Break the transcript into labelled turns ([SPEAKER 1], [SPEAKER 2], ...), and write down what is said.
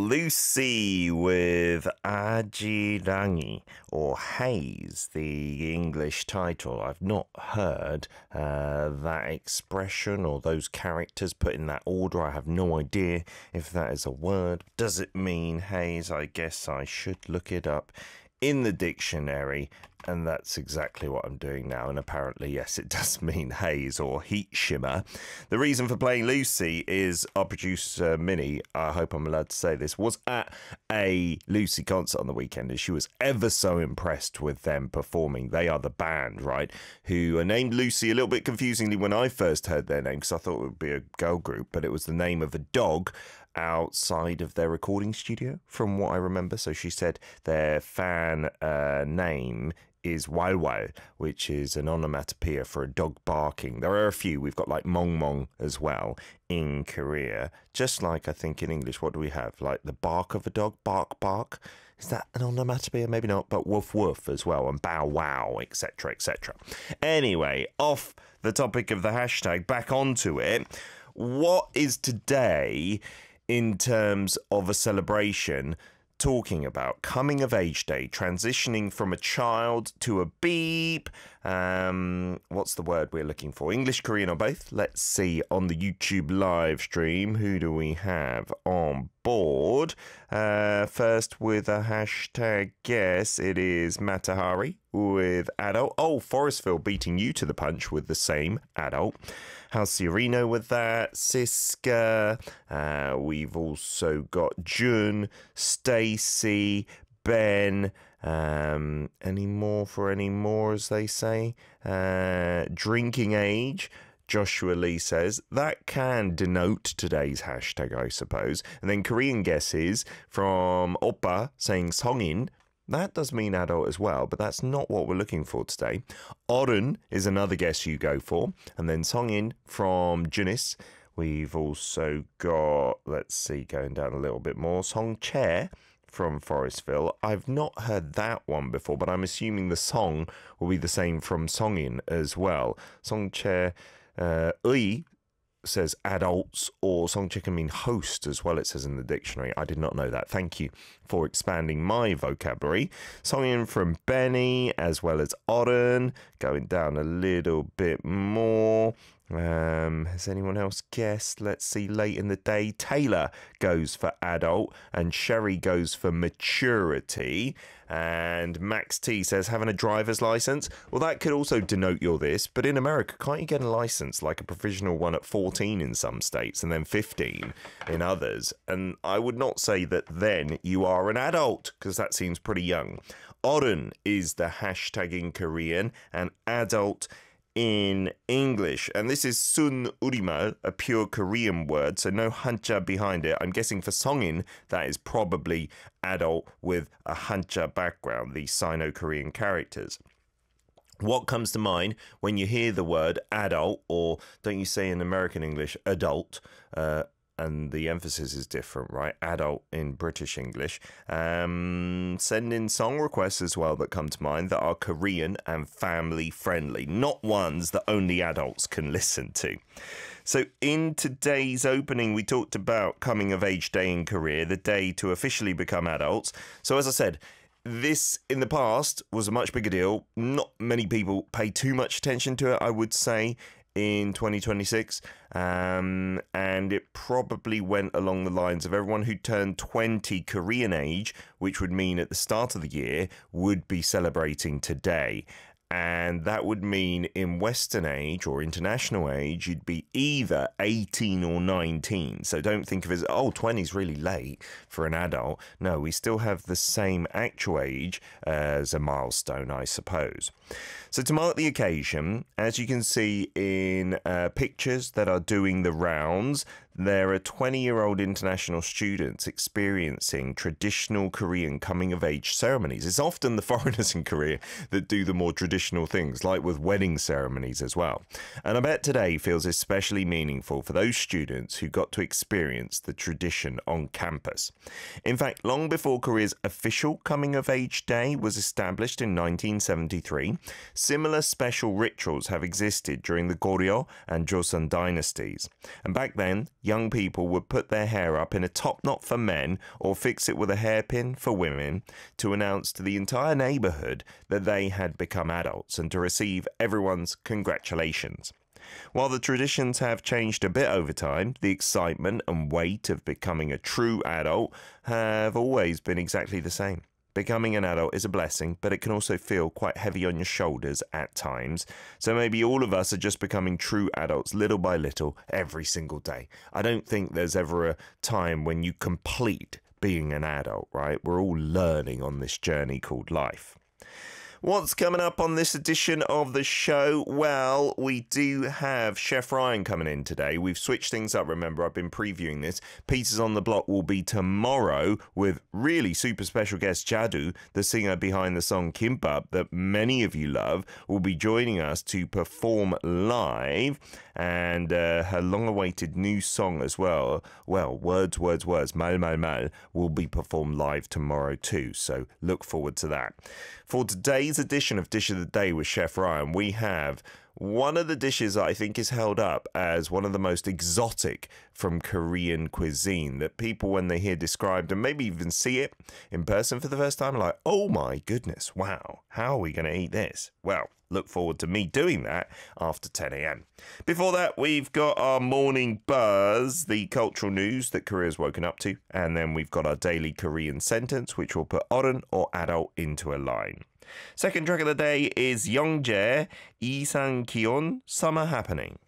[SPEAKER 1] Lucy with Ajirangi, or Haze, the English title. I've not heard that expression or those characters put in that order. I have no idea if that is a word. Does it mean haze? I guess I should look it up in the dictionary, and that's exactly what I'm doing now. And apparently, yes, it does mean haze or heat shimmer. The reason for playing Lucy is our producer, Minnie, I hope I'm allowed to say this, was at a Lucy concert on the weekend, and she was ever so impressed with them performing. They are the band, right, who are named Lucy a little bit confusingly when I first heard their name, because I thought it would be a girl group, but it was the name of a dog outside of their recording studio, from what I remember. So she said their fan name is Wal Wal, which is an onomatopoeia for a dog barking. There are a few. We've got like Mong Mong as well in Korea. Just like I think in English, what do we have? Like the bark of a dog, bark, bark. Is that an onomatopoeia? Maybe not, but woof, woof as well, and bow, wow, etc., etc. Anyway, off the topic of the hashtag, back onto it. What is today in terms of a celebration talking about? Coming of age day, transitioning from a child to a beep. What's the word we're looking for? English, Korean, or both? Let's see on the YouTube live stream. Who do we have on board? First with a hashtag guess, it is Matahari with adult. Oh, Forestville beating you to the punch with the same adult. Halciorino with that. Siska. We've also got Jun, Stacy, Ben. Any more for any more, as they say? Drinking age. Joshua Lee says that can denote today's hashtag, I suppose. And then Korean guesses from Oppa saying Songin. That does mean adult as well, but that's not what we're looking for today. Orun is another guess you go for. And then Songin from Junis. We've also got, let's see, going down a little bit more, Songchae from Forestville. I've not heard that one before, but I'm assuming the song will be the same from Songin as well. Songchae Ui says adults, or Songchae can mean host as well, it says in the dictionary. I did not know that. Thank you for expanding my vocabulary. Songin from Benny, as well as Orun. Going down a little bit more. Has anyone else guessed? Let's see. Late in the day, Taylor goes for adult and Sherry goes for maturity. And Max T says having a driver's license. Well, that could also denote you're this, but in America, can't you get a license, like a provisional one, at 14 in some states and then 15 in others? And I would not say that then you are an adult, because that seems pretty young. Orun is the hashtag in Korean, and adult in English. And this is Sun Urimal, a pure Korean word, so no Hanja behind it. I'm guessing for Songin, that is probably adult with a Hanja background, the Sino-Korean characters. What comes to mind when you hear the word adult, or don't you say in American English adult, and the emphasis is different, right? Adult in British English. Send in song requests as well that come to mind that are Korean and family friendly, not ones that only adults can listen to. So in today's opening, we talked about coming of age day in Korea, the day to officially become adults. So as I said, this in the past was a much bigger deal. Not many people pay too much attention to it, I would say, in 2026, and it probably went along the lines of everyone who turned 20 Korean age, which would mean at the start of the year, would be celebrating today. And that would mean in Western age or international age, you'd be either 18 or 19. So don't think of it as, oh, 20 is really late for an adult. No, we still have the same actual age as a milestone, I suppose. So to mark the occasion, as you can see in pictures that are doing the rounds, there are 20-year-old international students experiencing traditional Korean coming-of-age ceremonies. It's often the foreigners in Korea that do the more traditional things, like with wedding ceremonies as well. And I bet today feels especially meaningful for those students who got to experience the tradition on campus. In fact, long before Korea's official coming-of-age day was established in 1973, similar special rituals have existed during the Goryeo and Joseon dynasties. And back then, young people would put their hair up in a top knot for men or fix it with a hairpin for women to announce to the entire neighborhood that they had become adults and to receive everyone's congratulations. While the traditions have changed a bit over time, the excitement and weight of becoming a true adult have always been exactly the same. Becoming an adult is a blessing, but it can also feel quite heavy on your shoulders at times. So maybe all of us are just becoming true adults little by little every single day. I don't think there's ever a time when you complete being an adult, right? We're all learning on this journey called life. What's coming up on this edition of the show? Well, we do have Chef Ryan coming in today. We've switched things up, remember, I've been previewing this. Pizzas on the Block will be tomorrow with really super special guest Jadu, the singer behind the song Kimbap that many of you love, will be joining us to perform live, and her long-awaited new song as well, Words, Mal Mal Mal, will be performed live tomorrow too, so look forward to that. For today's edition of Dish of the Day with Chef Ryan, we have one of the dishes that I think is held up as one of the most exotic from Korean cuisine that people, when they hear described and maybe even see it in person for the first time, are like, oh my goodness, wow, how are we going to eat this? Well, look forward to me doing that after 10 a.m. Before that, we've got our morning buzz, the cultural news that Korea's woken up to, and then we've got our daily Korean sentence, which will put 어른 or adult into a line. Second track of the day is Youngjae, 이상 기온, Summer Happening.